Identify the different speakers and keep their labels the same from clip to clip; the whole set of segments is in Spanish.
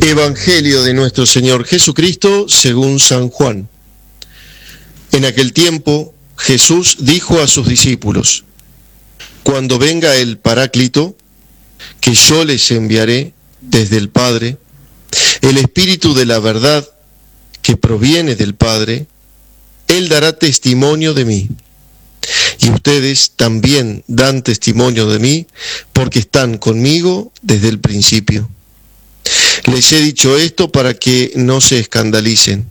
Speaker 1: Evangelio de nuestro Señor Jesucristo según San Juan. En aquel tiempo Jesús dijo a sus discípulos: cuando venga el Paráclito, que yo les enviaré desde el Padre, el Espíritu de la verdad que proviene del Padre, Él dará testimonio de mí. Y ustedes también dan testimonio de mí, porque están conmigo desde el principio. Les he dicho esto para que no se escandalicen.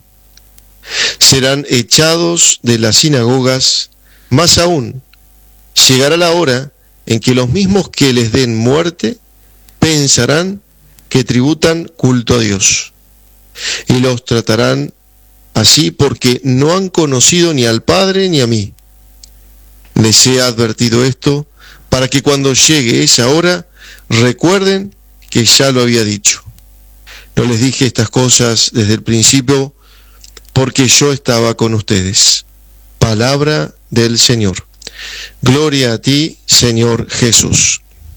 Speaker 1: Serán echados de las sinagogas, más aún, llegará la hora en que los mismos que les den muerte pensarán que tributan culto a Dios, y los tratarán así porque no han conocido ni al Padre ni a mí. Les he advertido esto para que cuando llegue esa hora recuerden que ya lo había dicho. No les dije estas cosas desde el principio porque yo estaba con ustedes. Palabra del Señor. Gloria a ti, Señor Jesús.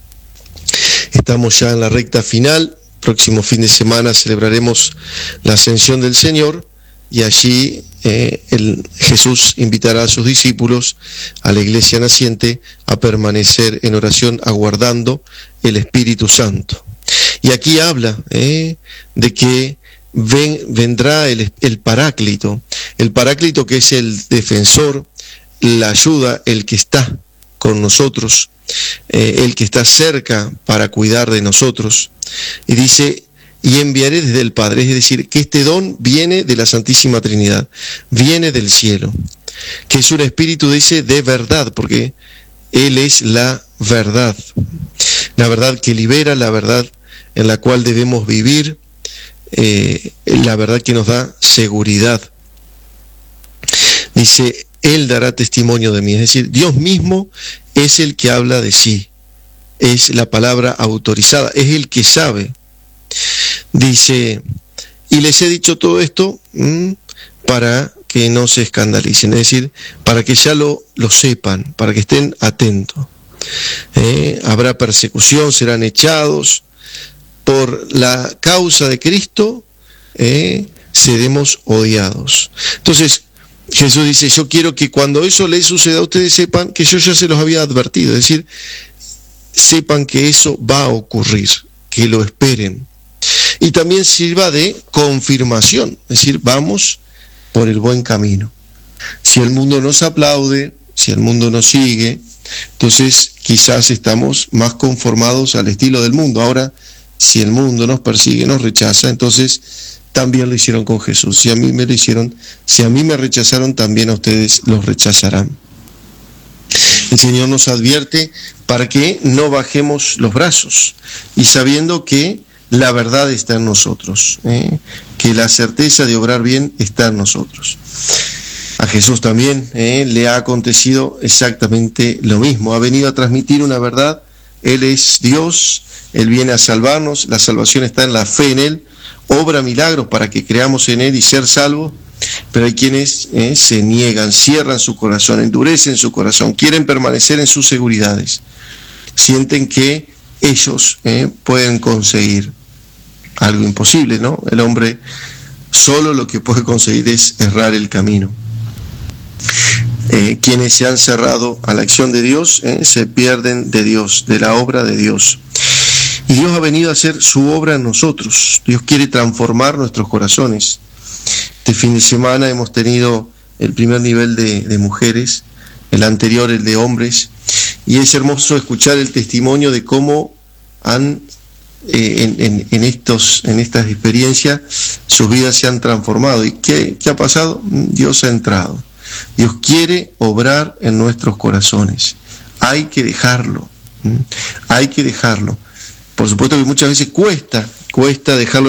Speaker 1: Estamos ya en la recta final. Próximo fin de semana celebraremos la Ascensión del Señor y allí Jesús invitará a sus discípulos, a la iglesia naciente, a permanecer en oración aguardando el Espíritu Santo. Y aquí habla de que vendrá el Paráclito que es el defensor, la ayuda, el que está con nosotros, el que está cerca para cuidar de nosotros. Y dice: y enviaré desde el Padre, es decir, que este don viene de la Santísima Trinidad, viene del cielo, que es un espíritu, dice, de verdad, porque Él es la verdad que libera, la verdad en la cual debemos vivir, la verdad que nos da seguridad. Dice: Él dará testimonio de mí, es decir, Dios mismo es el que habla de sí, es la palabra autorizada, es el que sabe. Dice: y les he dicho todo esto para que no se escandalicen, es decir, para que ya lo sepan, para que estén atentos. Habrá persecución, serán echados. Por la causa de Cristo seremos odiados. Entonces Jesús dice: yo quiero que cuando eso les suceda a ustedes sepan que yo ya se los había advertido, es decir, sepan que eso va a ocurrir, que lo esperen. Y también sirva de confirmación, es decir, vamos por el buen camino. Si el mundo nos aplaude, si el mundo nos sigue, entonces quizás estamos más conformados al estilo del mundo. Ahora, si el mundo nos persigue, nos rechaza, entonces también lo hicieron con Jesús. Si a mí me lo hicieron, si a mí me rechazaron, también a ustedes los rechazarán. El Señor nos advierte para que no bajemos los brazos y sabiendo que la verdad está en nosotros, que la certeza de obrar bien está en nosotros. A Jesús también le ha acontecido exactamente lo mismo. Ha venido a transmitir una verdad. Él es Dios, Él viene a salvarnos, la salvación está en la fe en Él, obra milagros para que creamos en Él y ser salvos, pero hay quienes se niegan, cierran su corazón, endurecen su corazón, quieren permanecer en sus seguridades, sienten que ellos pueden conseguir algo imposible, ¿no? El hombre solo lo que puede conseguir es errar el camino. Quienes se han cerrado a la acción de Dios se pierden de Dios, de la obra de Dios. Y Dios ha venido a hacer su obra en nosotros. Dios quiere transformar nuestros corazones. Este fin de semana hemos tenido el primer nivel de mujeres, el anterior el de hombres, y es hermoso escuchar el testimonio de cómo han en estas experiencias sus vidas se han transformado. ¿Y qué ha pasado? Dios ha entrado. Dios quiere obrar en nuestros corazones. Hay que dejarlo. Hay que dejarlo. Por supuesto que muchas veces cuesta dejarlo